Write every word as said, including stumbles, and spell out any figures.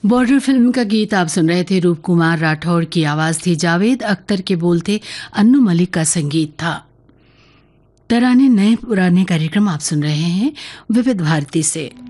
Border film का गीत आप सुन रहे थे। रूप कुमार राठौड़ की आवाज थी, जावेद अख्तर के बोल थे, अन्नू मलिक का संगीत था। तराने नए पुराने कार्यक्रम आप सुन रहे हैं विविध भारती से।